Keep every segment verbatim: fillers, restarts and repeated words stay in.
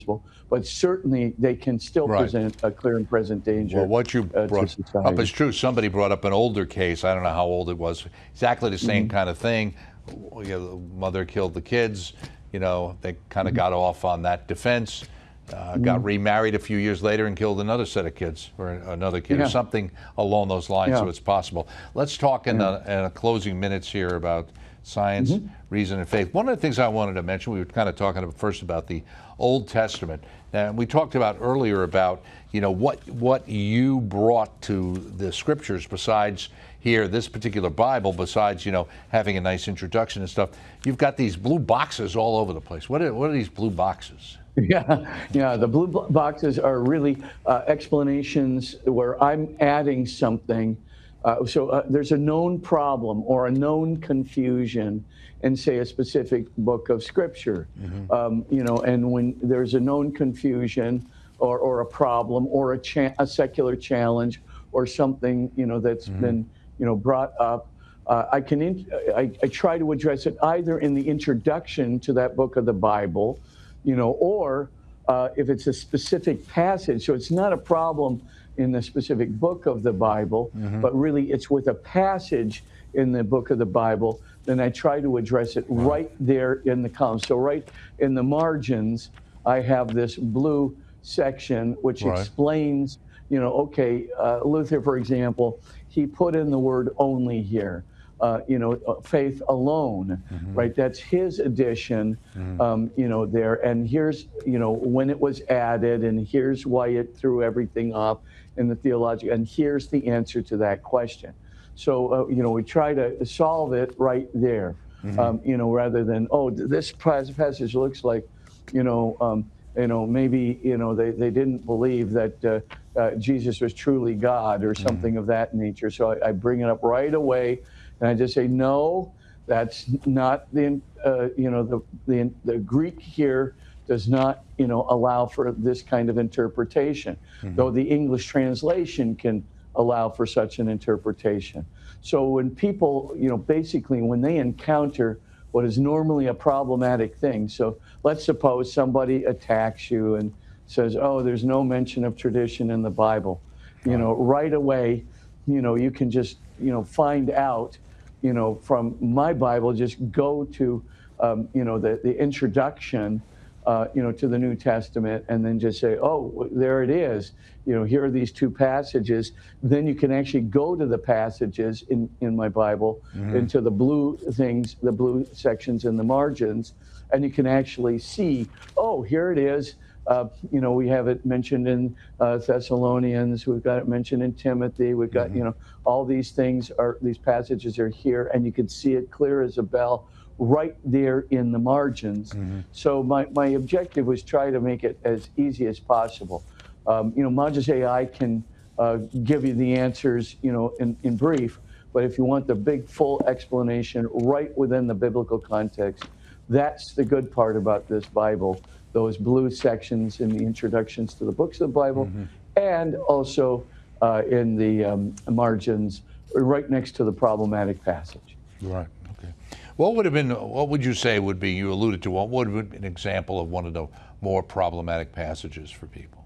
but certainly they can still Right. present a clear and present danger Well, what you uh, to brought up society. is true. Somebody brought up an older case. I don't know how old it was. Exactly the same Mhm. kind of thing. You know, the mother killed the kids. You know, they kind of Mhm. got off on that defense. Uh, got Mhm. remarried a few years later and killed another set of kids, or another kid, or Yeah. something along those lines. Yeah. So it's possible. Let's talk in, Yeah. the, in the closing minutes here about science, Mhm. reason, and faith. One of the things I wanted to mention, we were kind of talking about first about the Old Testament, and we talked about earlier about you know what what you brought to the scriptures besides here this particular Bible. Besides you know having a nice introduction and stuff, you've got these blue boxes all over the place. What are, what are these blue boxes? Yeah, yeah. The blue bo- boxes are really uh, explanations where I'm adding something. Uh, so uh, there's a known problem or a known confusion in, say, a specific book of scripture. Mm-hmm. Um, you know, and when there's a known confusion or, or a problem or a, cha- a secular challenge or something, you know, that's Mm-hmm. been, you know, brought up, uh, I can in, I, I try to address it either in the introduction to that book of the Bible, you know, or uh, if it's a specific passage. So it's not a problem in the specific book of the Bible, Mm-hmm. but really it's with a passage in the book of the Bible. Then I try to address it Wow. right there in the column. So right in the margins, I have this blue section which Right. explains, you know, okay, uh, Luther, for example, he put in the word only here. Uh, you know, faith alone, Mm-hmm. right? That's his addition, Mm-hmm. um, you know, there. And here's, you know, when it was added, and here's why it threw everything off in the theological, and here's the answer to that question. So, uh, you know, we try to solve it right there, Mm-hmm. um, you know, rather than, oh, this passage looks like, you know, um, you know, maybe, you know, they, they didn't believe that uh, uh, Jesus was truly God or something Mm-hmm. of that nature. So I, I bring it up right away. And I just say, no, that's not the, uh, you know, the, the the Greek here does not, you know, allow for this kind of interpretation, Mm-hmm. though the English translation can allow for such an interpretation. So when people, you know, basically when they encounter what is normally a problematic thing, so let's suppose somebody attacks you and says, oh, there's no mention of tradition in the Bible, you know, right away, you know, you can just, you know, find out, you know, from my Bible, just go to, um, you know, the, the introduction, uh, you know, to the New Testament, and then just say, oh, there it is. You know, here are these two passages. Then you can actually go to the passages in, in my Bible, Mm-hmm. into the blue things, the blue sections in the margins, and you can actually see, oh, here it is. Uh, you know, we have it mentioned in uh, Thessalonians. We've got it mentioned in Timothy. We've got, Mm-hmm. you know, all these things are, these passages are here, and you can see it clear as a bell right there in the margins. Mm-hmm. So my, my objective was try to make it as easy as possible. Um, you know, Modus A I can uh, give you the answers, you know, in, in brief, but if you want the big full explanation right within the biblical context, that's the good part about this Bible. Those blue sections in the introductions to the books of the Bible, Mm-hmm. and also uh, in the um, margins, right next to the problematic passage. Right. Okay. What would have been? What would you say would be? You alluded to what would have been an example of one of the more problematic passages for people?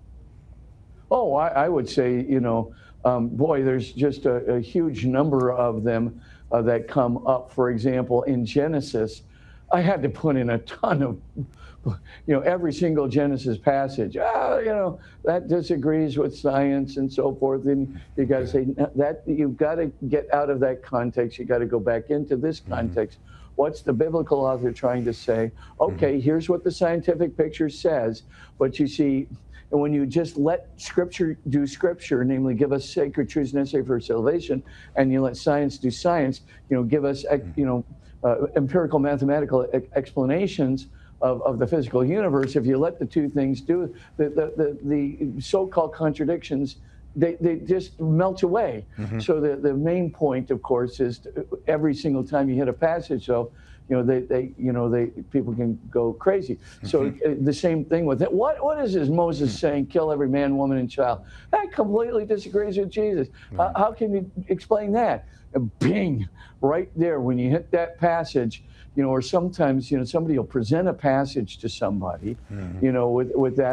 Oh, I, I would say, you know, um, boy, there's just a, a huge number of them uh, that come up. For example, in Genesis, I had to put in a ton of, you know, every single Genesis passage. Ah, you know, that disagrees with science and so forth. And you got to say that you've got to get out of that context. You got to go back into this context. Mm-hmm. What's the biblical author trying to say? Okay, mm-hmm. here's what the scientific picture says. But you see, and when you just let Scripture do Scripture, namely give us sacred truths necessary for salvation, and you let science do science, you know, give us, you know, uh, empirical mathematical explanations of, of the physical universe. If you let the two things do, the the, the, the so-called contradictions, they, they just melt away. Mm-hmm. So the, the main point, of course, is to, every single time you hit a passage, though, you know, they, they, you know, they, people can go crazy. Mm-hmm. So uh, the same thing with it. What, what is this Moses mm-hmm. saying? Kill every man, woman, and child. That completely disagrees with Jesus. Mm-hmm. Uh, how can you explain that? And bing, right there when you hit that passage. You know, or sometimes, you know, somebody will present a passage to somebody, mm-hmm. you know, with with that.